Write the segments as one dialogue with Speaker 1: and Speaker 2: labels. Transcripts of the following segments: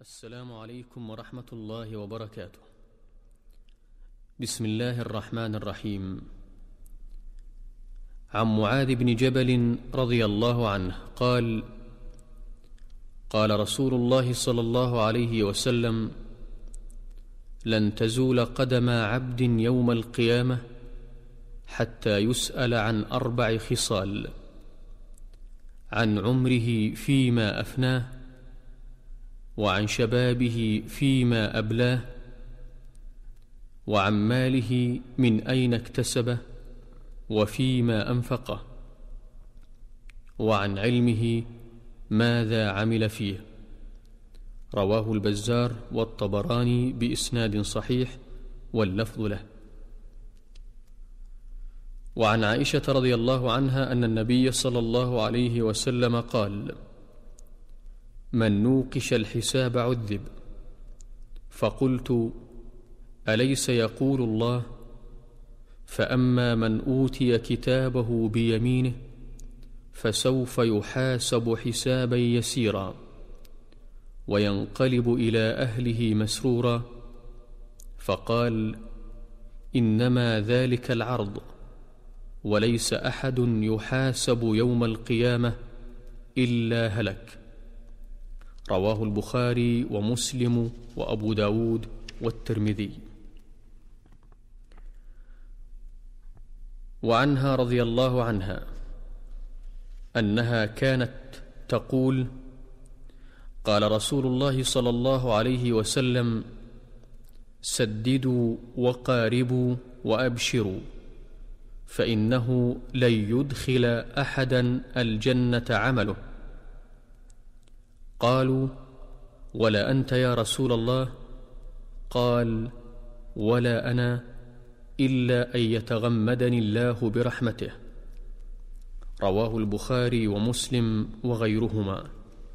Speaker 1: السلام عليكم ورحمة الله وبركاته. بسم الله الرحمن الرحيم. عن معاذ بن جبل رضي الله عنه قال: قال رسول الله صلى الله عليه وسلم: لن تزول قدم عبد يوم القيامة حتى يسأل عن 4 خصال: عن عمره فيما أفناه، وعن شبابه فيما أبلاه، وعن ماله من أين اكتسبه وفيما أنفقه، وعن علمه ماذا عمل فيه. رواه البزار والطبراني بإسناد صحيح واللفظ له. وعن عائشة رضي الله عنها أن النبي صلى الله عليه وسلم قال: من نوقش الحساب عذب. فقلت: أليس يقول الله: فأما من أوتي كتابه بيمينه فسوف يحاسب حسابا يسيرا وينقلب إلى أهله مسرورا. فقال: إنما ذلك العرض، وليس أحد يحاسب يوم القيامة إلا هلك. رواه البخاري ومسلم وأبو داود والترمذي. وعنها رضي الله عنها أنها كانت تقول: قال رسول الله صلى الله عليه وسلم: سددوا وقاربوا وأبشروا، فإنه لن يدخل أحدا الجنة عمله. قالوا: ولا أنت يا رسول الله؟ قال: ولا أنا، إلا أن يتغمدني الله برحمته. رواه البخاري ومسلم وغيرهما.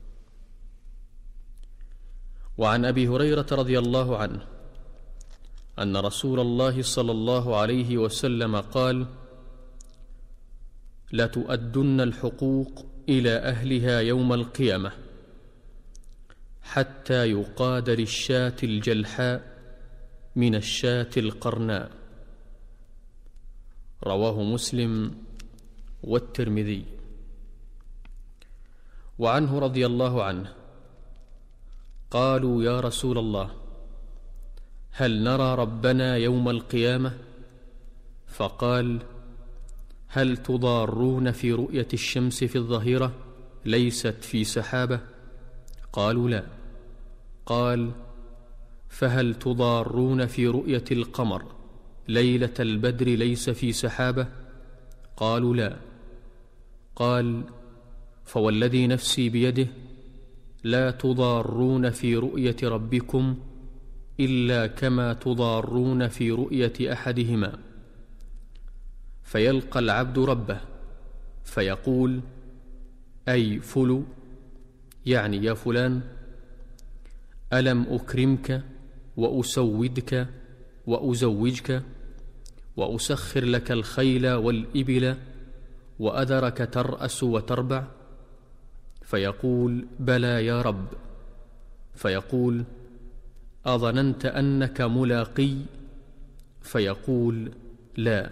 Speaker 1: وعن أبي هريرة رضي الله عنه أن رسول الله صلى الله عليه وسلم قال: لتؤدن الحقوق إلى أهلها يوم القيامة حتى يقاد للشاة الجلحاء من الشاة القرناء. رواه مسلم والترمذي. وعنه رضي الله عنه قالوا: يا رسول الله، هل نرى ربنا يوم القيامة؟ فقال: هل تضارون في رؤية الشمس في الظهيرة ليست في سحابة؟ قالوا: لا. قال: فهل تضارون في رؤية القمر ليلة البدر ليس في سحابة؟ قالوا: لا. قال: فوالذي نفسي بيده لا تضارون في رؤية ربكم إلا كما تضارون في رؤية أحدهما. فيلقى العبد ربه فيقول: أي فلو، يعني يا فلان، ألم أكرمك وأسودك وأزوجك وأسخر لك الخيل والإبل وأذرك ترأس وتربع؟ فيقول: بلى يا رب. فيقول: أظننت أنك ملاقي؟ فيقول: لا.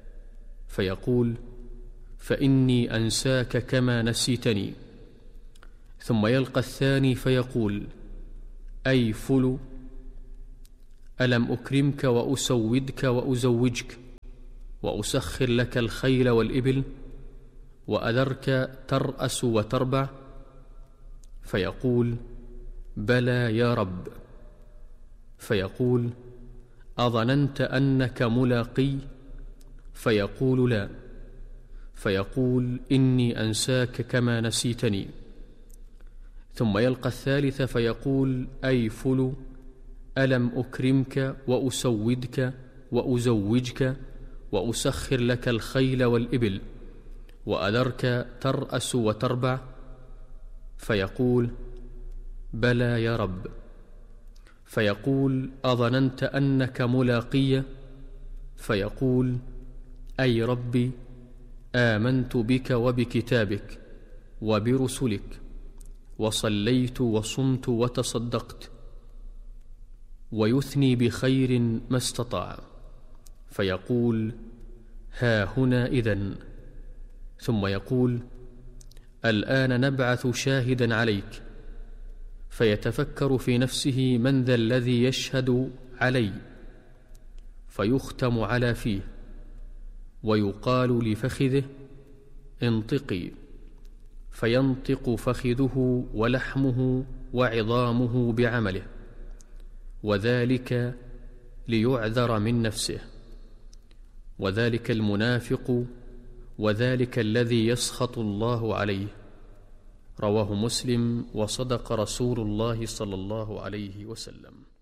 Speaker 1: فيقول: فإني أنساك كما نسيتني. ثم يلقى الثاني فيقول: أي فلو، ألم أكرمك وأسودك وأزوجك وأسخر لك الخيل والإبل وأذرك ترأس وتربع؟ فيقول: بلى يا رب. فيقول: أظننت أنك ملاقي؟ فيقول: لا. فيقول: إني أنساك كما نسيتني. ثم يلقى الثالث فيقول: أي فلو، ألم أكرمك وأسودك وأزوجك وأسخر لك الخيل والإبل وأذرك ترأس وتربع؟ فيقول: بلى يا رب. فيقول: أظننت أنك ملاقي؟ فيقول: أي ربي، آمنت بك وبكتابك وبرسلك وصليت وصمت وتصدقت، ويثني بخير ما استطاع، فيقول: ها هنا إذن، ثم يقول: الآن نبعث شاهدا عليك، فيتفكر في نفسه من ذا الذي يشهد علي، فيختم على فيه، ويقال لفخذه: انطقي، فينطق فخذه ولحمه وعظامه بعمله، وذلك ليعذر من نفسه، وذلك المنافق، وذلك الذي يسخط الله عليه. رواه مسلم. وصدق رسول الله صلى الله عليه وسلم.